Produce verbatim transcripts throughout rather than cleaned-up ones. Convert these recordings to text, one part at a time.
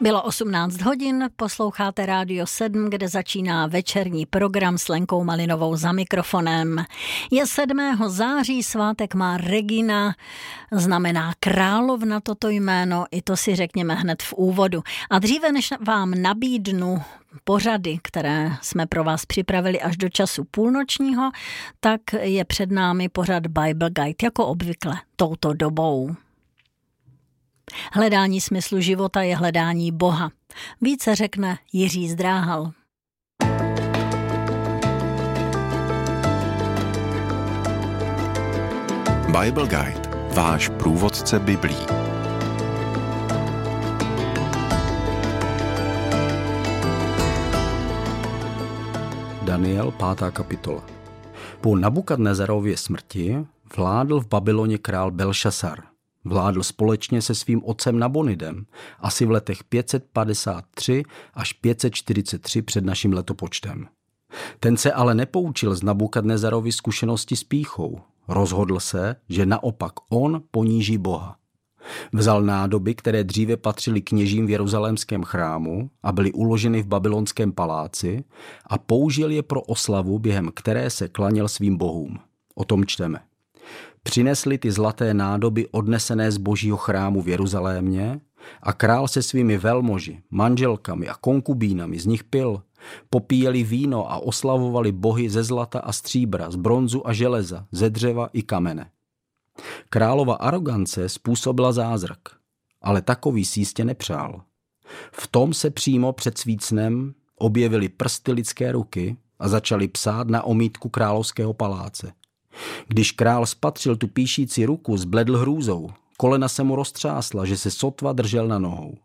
Bylo osmnáct hodin, posloucháte Rádio sedm, kde začíná večerní program s Lenkou Malinovou za mikrofonem. Je sedmého září, svátek má Regina, znamená královna toto jméno, i to si řekněme hned v úvodu. A dříve než vám nabídnu pořady, které jsme pro vás připravili až do času půlnočního, tak je před námi pořad Bible Guide, jako obvykle touto dobou. Hledání smyslu života je hledání Boha. Více řekne Jiří Zdráhal. Bible Guide, váš průvodce Biblí. Daniel, pátá kapitola. Po Nabukadnezarově smrti vládl v Babyloně král Belšasar. Vládl společně se svým otcem Nabonidem, asi v letech pět set padesát tři až pět set čtyřicet tři před naším letopočtem. Ten se ale nepoučil z Nabukadnezarovy zkušenosti s pýchou. Rozhodl se, že naopak on poníží Boha. Vzal nádoby, které dříve patřily kněžím v jeruzalémském chrámu a byly uloženy v babylonském paláci, a použil je pro oslavu, během které se klaněl svým bohům. O tom čteme. Přinesli ty zlaté nádoby odnesené z božího chrámu v Jeruzalémě a král se svými velmoži, manželkami a konkubínami z nich pil. Popíjeli víno a oslavovali bohy ze zlata a stříbra, z bronzu a železa, ze dřeva i kamene. Králova arogance způsobila zázrak, ale takový si jistě nepřál. V tom se přímo před svícnem objevily prsty lidské ruky a začali psát na omítku královského paláce. Když král spatřil tu píšící ruku, zbledl hrůzou, kolena se mu roztřásla, že se sotva držel na nohou.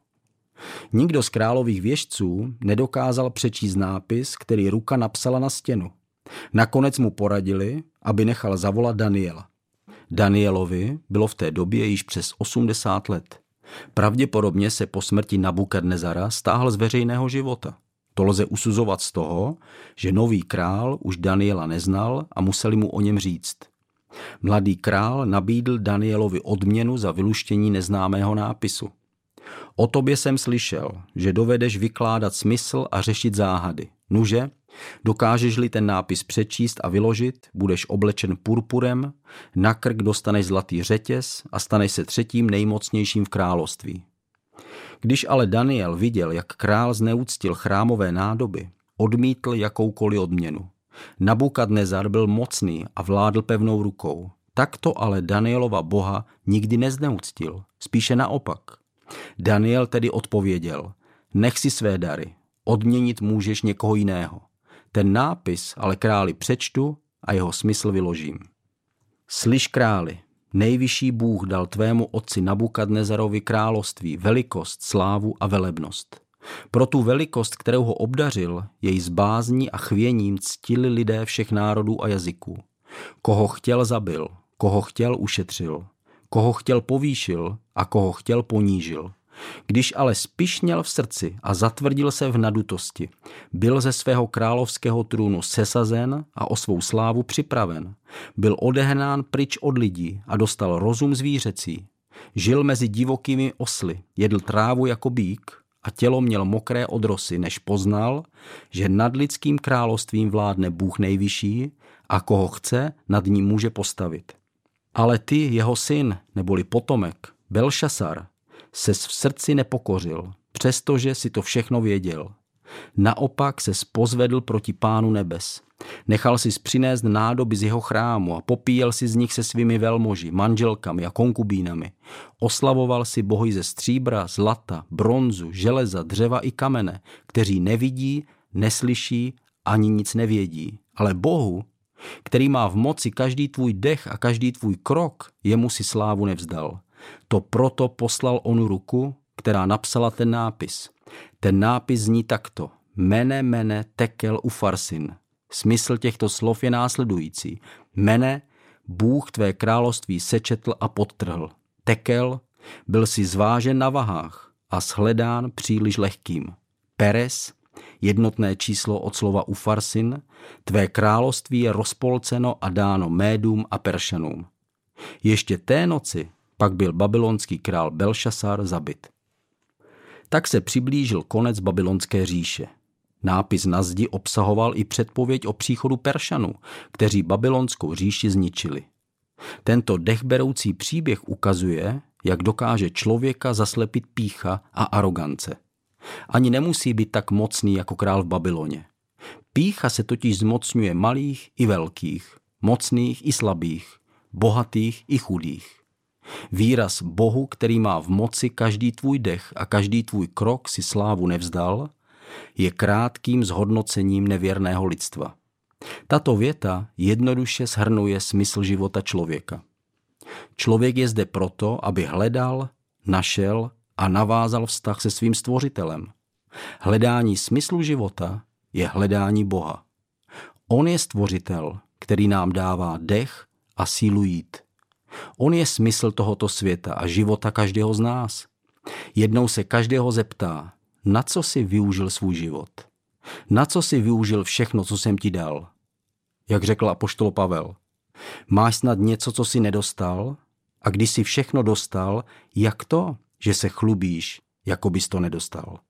Nikdo z králových věštců nedokázal přečíst nápis, který ruka napsala na stěnu. Nakonec mu poradili, aby nechal zavolat Daniela. Danielovi bylo v té době již přes osmdesát let. Pravděpodobně se po smrti Nabukadnezara stáhl z veřejného života. To lze usuzovat z toho, že nový král už Daniela neznal a museli mu o něm říct. Mladý král nabídl Danielovi odměnu za vyluštění neznámého nápisu. O tobě jsem slyšel, že dovedeš vykládat smysl a řešit záhady. Nuže, dokážeš-li ten nápis přečíst a vyložit, budeš oblečen purpurem, na krk dostaneš zlatý řetěz a staneš se třetím nejmocnějším v království. Když ale Daniel viděl, jak král zneuctil chrámové nádoby, odmítl jakoukoliv odměnu. Nabukadnezar byl mocný a vládl pevnou rukou. Takto ale Danielova boha nikdy nezneuctil, spíše naopak. Daniel tedy odpověděl, nech si své dary, odměnit můžeš někoho jiného. Ten nápis ale králi přečtu a jeho smysl vyložím. Slyš králi, nejvyšší Bůh dal tvému otci Nabukadnezarovi království, velikost, slávu a velebnost. Pro tu velikost, kterou ho obdařil, jej s bázní a chvěním ctili lidé všech národů a jazyků. Koho chtěl zabil, koho chtěl ušetřil, koho chtěl povýšil a koho chtěl ponížil. Když ale spišněl v srdci a zatvrdil se v nadutosti, byl ze svého královského trůnu sesazen a o svou slávu připraven. Byl odehnán pryč od lidí a dostal rozum zvířecí. Žil mezi divokými osly, jedl trávu jako býk a tělo měl mokré od rosy, než poznal, že nad lidským královstvím vládne Bůh nejvyšší a koho chce, nad ním může postavit. Ale ty, jeho syn, neboli potomek, Belšasar, ses v srdci nepokořil, přestože si to všechno věděl. Naopak se pozvedl proti Pánu nebes. Nechal si přinést nádoby z jeho chrámu a popíjel si z nich se svými velmoži, manželkami a konkubínami. Oslavoval si bohy ze stříbra, zlata, bronzu, železa, dřeva i kamene, kteří nevidí, neslyší ani nic nevědí. Ale Bohu, který má v moci každý tvůj dech a každý tvůj krok, jemu si slávu nevzdal. To proto poslal onu ruku, která napsala ten nápis. Ten nápis zní takto. Mene, mene, tekel ufarsin. Smysl těchto slov je následující. Mene, Bůh tvé království sečetl a podtrhl. Tekel, byl si zvážen na vahách a shledán příliš lehkým. Peres, jednotné číslo od slova ufarsin, tvé království je rozpolceno a dáno Médům a Peršanům. Ještě té noci pak byl babylonský král Belšasar zabit. Tak se přiblížil konec babylonské říše. Nápis na zdi obsahoval i předpověď o příchodu Peršanů, kteří babylonskou říši zničili. Tento dechberoucí příběh ukazuje, jak dokáže člověka zaslepit pýcha a arogance. Ani nemusí být tak mocný jako král v Babyloně. Pýcha se totiž zmocňuje malých i velkých, mocných i slabých, bohatých i chudých. Výraz Bohu, který má v moci každý tvůj dech a každý tvůj krok si slávu nevzdal, je krátkým zhodnocením nevěrného lidstva. Tato věta jednoduše shrnuje smysl života člověka. Člověk je zde proto, aby hledal, našel a navázal vztah se svým stvořitelem. Hledání smyslu života je hledání Boha. On je stvořitel, který nám dává dech a sílu jít. On je smysl tohoto světa a života každého z nás. Jednou se každého zeptá, na co jsi využil svůj život? Na co jsi využil všechno, co jsem ti dal? Jak řekl apoštol Pavel, máš snad něco, co jsi nedostal? A když jsi všechno dostal, jak to, že se chlubíš, jako bys to nedostal?